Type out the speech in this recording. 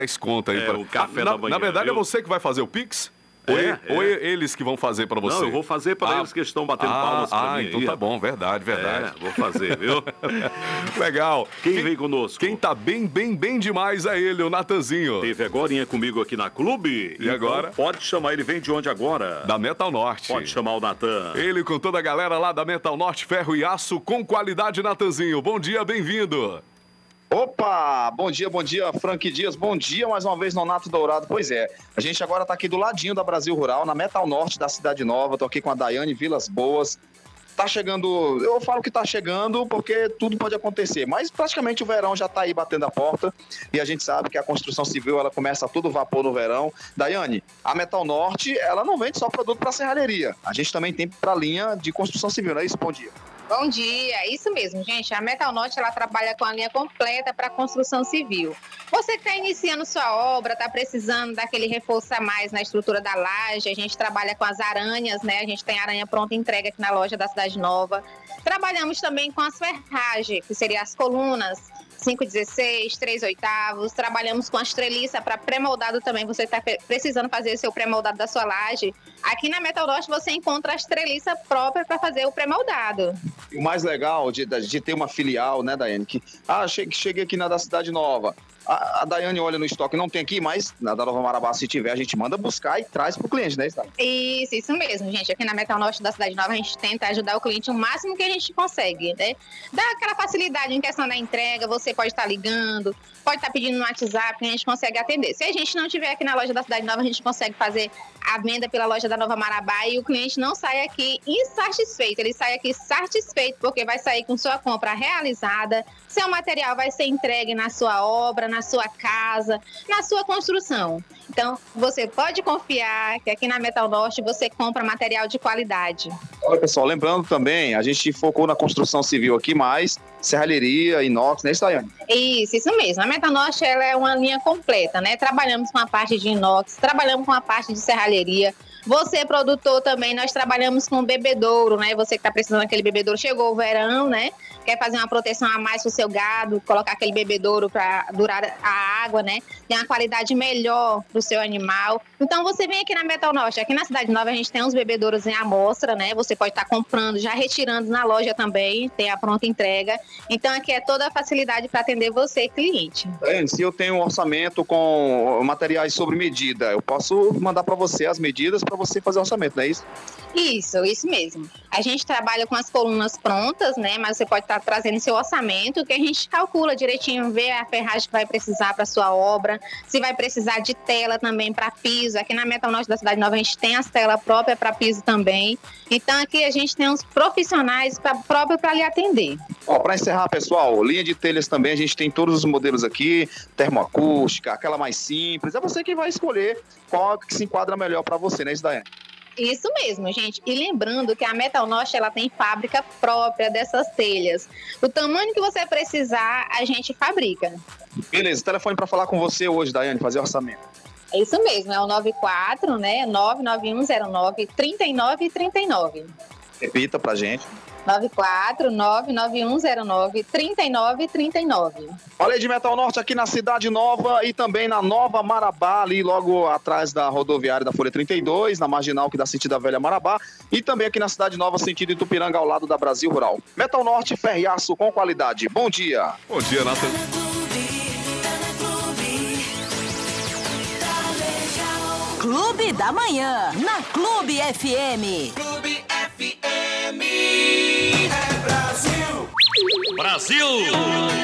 10 conta aí. O café da manhã. Na verdade, é você que vai fazer o Pix? Ou eles que vão fazer pra você? Não, eu vou fazer para eles que estão batendo palmas pra mim. Então tá bom, verdade. Vou fazer, viu? Legal. Quem vem conosco? Quem tá bem demais é ele, o Natanzinho. Teve agorinha comigo aqui na Clube. E agora? Então pode chamar, ele vem de onde agora? Da Metal Norte. Pode chamar o Natan. Ele com toda a galera lá da Metal Norte, ferro e aço com qualidade, Natanzinho. Bom dia, bem-vindo. Opa, bom dia, Frank Dias, bom dia mais uma vez, Nonato Dourado. Pois é, a gente agora tá aqui do ladinho da Brasil Rural, na Metal Norte da Cidade Nova, tô aqui com a Daiane Vilas Boas. Tá chegando, eu falo que tá chegando porque tudo pode acontecer, mas praticamente o verão já tá aí batendo a porta e a gente sabe que a construção civil, ela começa a todo vapor no verão. Daiane, a Metal Norte, ela não vende só produto para serralheria, a gente também tem pra linha de construção civil, não é isso? Bom dia. Bom dia, isso mesmo, gente. A Metal Norte, ela trabalha com a linha completa para construção civil. Você que está iniciando sua obra, está precisando daquele reforço a mais na estrutura da laje, a gente trabalha com as aranhas, né? A gente tem aranha pronta entrega aqui na loja da Cidade Nova. Trabalhamos também com as ferragens, que seriam as colunas 5/16, 3/8. Trabalhamos com as treliças para pré-moldado também. Você está precisando fazer seu pré-moldado da sua laje. Aqui na Metal Norte você encontra as treliças próprias para fazer o pré-moldado. O mais legal de ter uma filial, né, Daiane, que cheguei aqui na da Cidade Nova. A Daiane olha no estoque, não tem aqui, mas na da Nova Marabá, se tiver, a gente manda buscar e traz pro cliente, né, Daiane? Isso mesmo, gente. Aqui na Metal Norte da Cidade Nova, a gente tenta ajudar o cliente o máximo que a gente consegue, né? Dá aquela facilidade em questão da entrega, você pode estar ligando, pode estar pedindo no WhatsApp, que a gente consegue atender. Se a gente não tiver aqui na loja da Cidade Nova, a gente consegue fazer a venda pela loja da Nova Marabá e o cliente não sai aqui insatisfeito, ele sai aqui satisfeito porque vai sair com sua compra realizada, seu material vai ser entregue na sua obra, na sua casa, na sua construção. Então, você pode confiar que aqui na Metal Norte você compra material de qualidade. Olha, pessoal, lembrando também, a gente focou na construção civil aqui, mas serralheria, inox, né, Daiane? Isso mesmo. A Metal Norte, ela é uma linha completa, né? Trabalhamos com a parte de inox, trabalhamos com a parte de serralheria. Você, produtor, também, nós trabalhamos com bebedouro, né? Você que está precisando daquele bebedouro, chegou o verão, né? Quer fazer uma proteção a mais para o seu gado, colocar aquele bebedouro para durar a água, né? Tem uma qualidade melhor para o seu animal. Então, você vem aqui na Metal Norte. Aqui na Cidade Nova, a gente tem uns bebedouros em amostra, né? Você pode estar comprando, já retirando na loja também, tem a pronta entrega. Então, aqui é toda a facilidade para atender você, cliente. Daiane, se eu tenho um orçamento com materiais sobre medida, eu posso mandar para você as medidas para você fazer o orçamento, não é isso? Isso mesmo. A gente trabalha com as colunas prontas, né? Mas você pode estar trazendo seu orçamento, que a gente calcula direitinho, vê a ferragem que vai precisar para sua obra, se vai precisar de tela também para piso. Aqui na Metal Norte da Cidade Nova a gente tem as telas próprias para piso também. Então aqui a gente tem uns profissionais próprios para lhe atender. Para encerrar, pessoal, linha de telhas também, a gente tem todos os modelos aqui, termoacústica, aquela mais simples. É você que vai escolher qual que se enquadra melhor para você, né, Daiane? Isso mesmo, gente. E lembrando que a Metal Norte, ela tem fábrica própria dessas telhas. O tamanho que você precisar, a gente fabrica. Beleza, telefone para falar com você hoje, Daiane, fazer orçamento. É isso mesmo, é o 94, né? 99109-3939. Repita pra gente. 9499109-3939. Olha aí de Metal Norte aqui na Cidade Nova e também na Nova Marabá, ali logo atrás da rodoviária da Folha 32, na marginal que dá sentido à Velha Marabá, e também aqui na Cidade Nova, sentido Itupiranga, ao lado da Brasil Rural. Metal Norte, ferro e aço com qualidade. Bom dia. Bom dia, Nathan. Clube da Manhã, na Clube FM. Clube FM. É Brasil. Brasil!